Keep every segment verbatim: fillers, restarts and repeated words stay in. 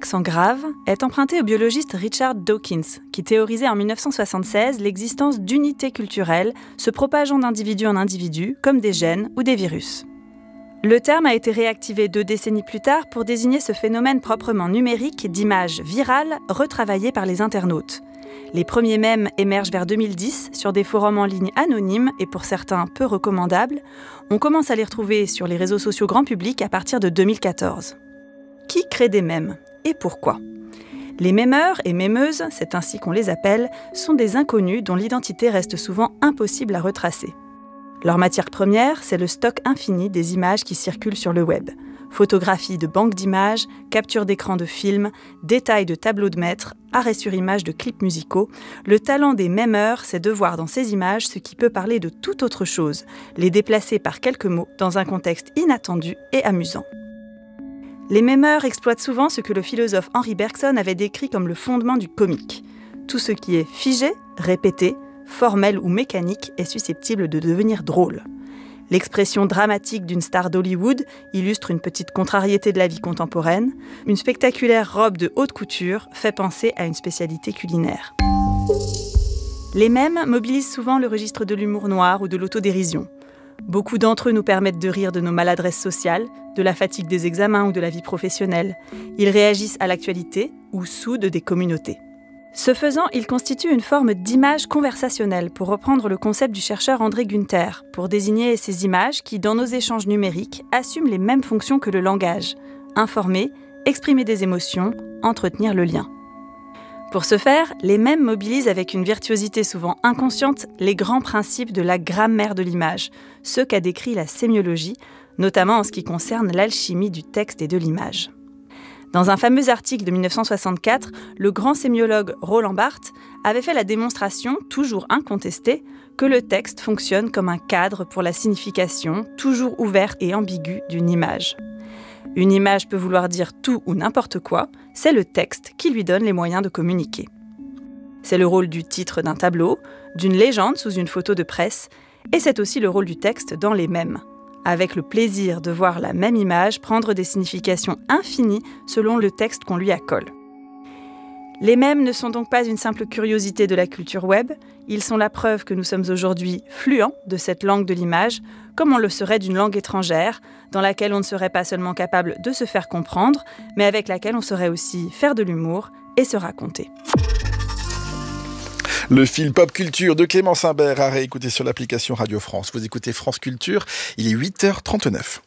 accent grave est emprunté au biologiste Richard Dawkins, qui théorisait en dix-neuf cent soixante-seize l'existence d'unités culturelles se propageant d'individu en individu, comme des gènes ou des virus. Le terme a été réactivé deux décennies plus tard pour désigner ce phénomène proprement numérique d'images virales retravaillées par les internautes. Les premiers mèmes émergent vers deux mille dix sur des forums en ligne anonymes et pour certains peu recommandables. On commence à les retrouver sur les réseaux sociaux grand public à partir de deux mille quatorze. Qui crée des mèmes et pourquoi ? Les mémeurs et mémeuses, c'est ainsi qu'on les appelle, sont des inconnus dont l'identité reste souvent impossible à retracer. Leur matière première, c'est le stock infini des images qui circulent sur le web. Photographies de banques d'images, captures d'écran de films, détails de tableaux de maître, arrêts sur images de clips musicaux. Le talent des mémeurs, c'est de voir dans ces images ce qui peut parler de toute autre chose, les déplacer par quelques mots dans un contexte inattendu et amusant. Les mémeurs exploitent souvent ce que le philosophe Henri Bergson avait décrit comme le fondement du comique. Tout ce qui est figé, répété, formel ou mécanique est susceptible de devenir drôle. L'expression dramatique d'une star d'Hollywood illustre une petite contrariété de la vie contemporaine. Une spectaculaire robe de haute couture fait penser à une spécialité culinaire. Les mèmes mobilisent souvent le registre de l'humour noir ou de l'autodérision. Beaucoup d'entre eux nous permettent de rire de nos maladresses sociales, de la fatigue des examens ou de la vie professionnelle. Ils réagissent à l'actualité ou soudent des communautés. Ce faisant, ils constituent une forme d'image conversationnelle, pour reprendre le concept du chercheur André Günther, pour désigner ces images qui, dans nos échanges numériques, assument les mêmes fonctions que le langage: informer, exprimer des émotions, entretenir le lien. Pour ce faire, les mèmes mobilisent avec une virtuosité souvent inconsciente les grands principes de la grammaire de l'image, ceux qu'a décrit la sémiologie, notamment en ce qui concerne l'alchimie du texte et de l'image. Dans un fameux article de dix-neuf cent soixante-quatre, le grand sémiologue Roland Barthes avait fait la démonstration, toujours incontestée, que le texte fonctionne comme un cadre pour la signification, toujours ouverte et ambiguë, d'une image. Une image peut vouloir dire tout ou n'importe quoi, c'est le texte qui lui donne les moyens de communiquer. C'est le rôle du titre d'un tableau, d'une légende sous une photo de presse, et c'est aussi le rôle du texte dans les mèmes, avec le plaisir de voir la même image prendre des significations infinies selon le texte qu'on lui accole. Les mèmes ne sont donc pas une simple curiosité de la culture web, ils sont la preuve que nous sommes aujourd'hui fluents de cette langue de l'image, comme on le serait d'une langue étrangère, dans laquelle on ne serait pas seulement capable de se faire comprendre, mais avec laquelle on saurait aussi faire de l'humour et se raconter. Le fil Pop Culture de Clément Simbert à réécouter sur l'application Radio France. Vous écoutez France Culture, il est huit heures trente-neuf.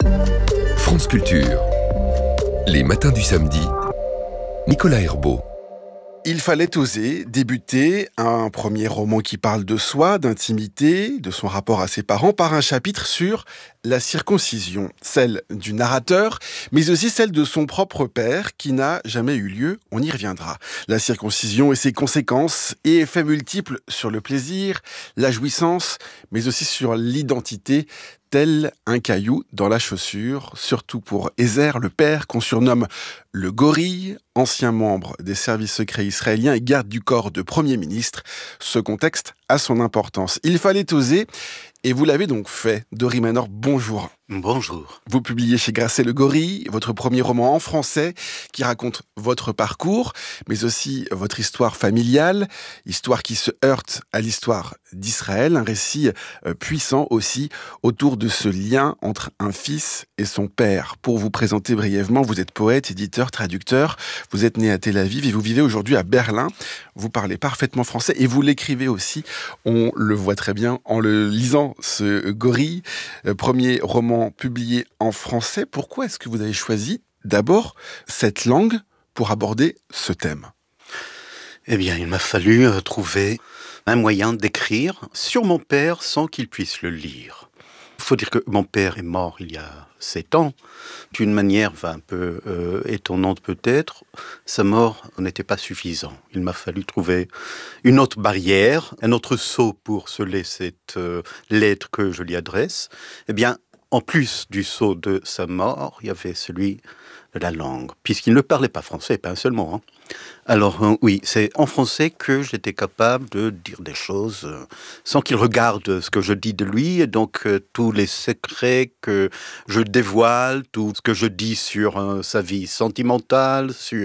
France Culture, les matins du samedi, Nicolas Herbeau. Il fallait oser débuter un premier roman qui parle de soi, d'intimité, de son rapport à ses parents, par un chapitre sur la circoncision, celle du narrateur, mais aussi celle de son propre père, qui n'a jamais eu lieu, on y reviendra. La circoncision et ses conséquences et effets multiples sur le plaisir, la jouissance, mais aussi sur l'identité, tel un caillou dans la chaussure, surtout pour Ézer, le père, qu'on surnomme le gorille, ancien membre des services secrets israéliens et garde du corps de Premier ministre. Ce contexte a son importance. Il fallait oser, et vous l'avez donc fait. Dori Manor, bonjour. Bonjour. Vous publiez chez Grasset Le Gorille, votre premier roman en français qui raconte votre parcours, mais aussi votre histoire familiale, histoire qui se heurte à l'histoire d'Israël, un récit puissant aussi autour de ce lien entre un fils et son père. Pour vous présenter brièvement, vous êtes poète, éditeur, traducteur, vous êtes né à Tel Aviv et vous vivez aujourd'hui à Berlin. Vous parlez parfaitement français et vous l'écrivez aussi, on le voit très bien en le lisant, ce Gorille, premier roman publié en français. Pourquoi est-ce que vous avez choisi d'abord cette langue pour aborder ce thème ? Eh bien, il m'a fallu trouver un moyen d'écrire sur mon père sans qu'il puisse le lire. Il faut dire que mon père est mort il y a sept ans, d'une manière un peu euh, étonnante peut-être. Sa mort n'était pas suffisant. Il m'a fallu trouver une autre barrière, un autre sceau pour sceller cette euh, lettre que je lui adresse. Eh bien, en plus du sceau de sa mort, il y avait celui de la langue, puisqu'il ne parlait pas français, pas un seul mot. Hein. Alors euh, oui, c'est en français que j'étais capable de dire des choses euh, sans qu'il regarde ce que je dis de lui, et donc euh, tous les secrets que je dévoile, tout ce que je dis sur euh, sa vie sentimentale, sur